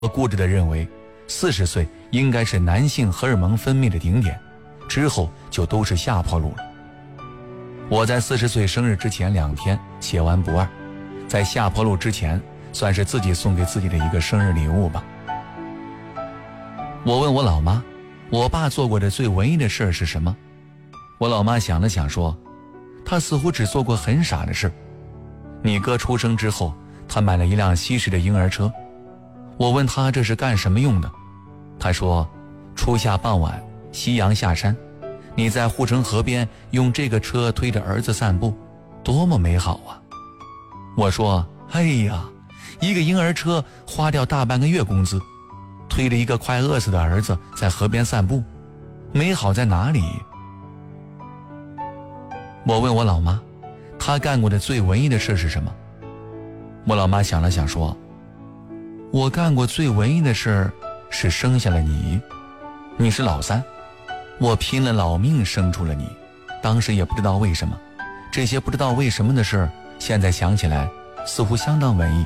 我固执地认为40岁应该是男性荷尔蒙分泌的顶点，之后就都是下坡路了。我在40岁生日之前2天写完不二，在下坡路之前算是自己送给自己的一个生日礼物吧。我问我老妈，我爸做过的最文艺的事儿是什么？我老妈想了想说，他似乎只做过很傻的事。你哥出生之后，他买了一辆西式的婴儿车。我问他这是干什么用的，他说初夏傍晚夕阳下山，你在护城河边用这个车推着儿子散步，多么美好啊。我说哎呀，一个婴儿车花掉大半个月工资，推着一个快饿死的儿子在河边散步，美好在哪里？我问我老妈，她干过的最文艺的事是什么？我老妈想了想说，我干过最文艺的事是生下了你，你是老三，我拼了老命生出了你，当时也不知道为什么，这些不知道为什么的事现在想起来似乎相当文艺。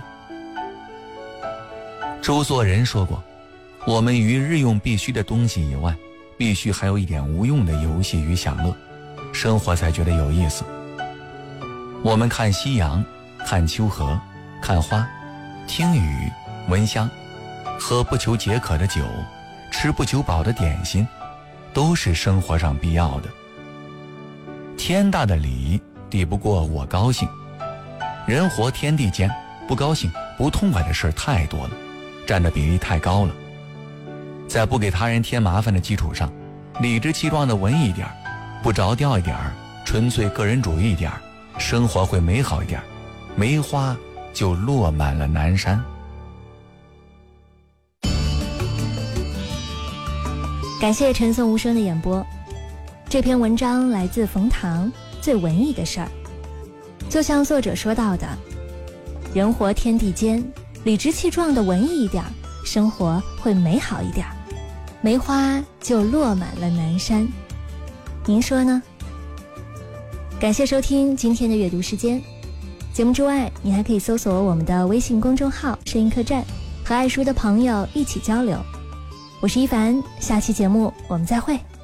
周作人说过，我们于日用必须的东西以外，必须还有一点无用的游戏与享乐，生活才觉得有意思。我们看夕阳，看秋荷，看花，听雨，闻香，喝不求解渴的酒，吃不求饱的点心，都是生活上必要的。天大的礼抵不过我高兴，人活天地间，不高兴不痛快的事太多了，占的比例太高了。在不给他人添麻烦的基础上，理直气壮的文艺一点，不着调一点，纯粹个人主义一点，生活会美好一点，梅花就落满了南山。 感谢陈颂无声的演播。这篇文章来自冯唐，最文艺的事儿。就像作者说到的，人活天地间，理直气壮的文艺一点，生活会美好一点，梅花就落满了南山。您说呢？感谢收听今天的阅读时间。节目之外，你还可以搜索我们的微信公众号声音客栈，和爱书的朋友一起交流。我是一凡，下期节目我们再会。